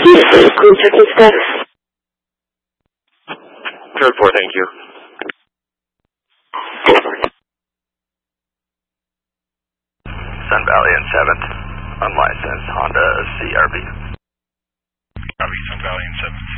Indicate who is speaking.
Speaker 1: Houston, call checking status.
Speaker 2: Code 4, thank you.
Speaker 3: Sun Valley and 7th, unlicensed Honda CRV.
Speaker 4: Copy, Sun Valley and 7th.